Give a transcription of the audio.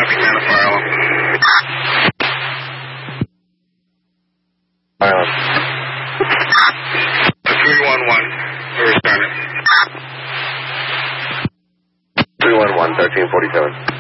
Copy, Santa Fire Alarm. Island. 311, we're returning. 311, 1347.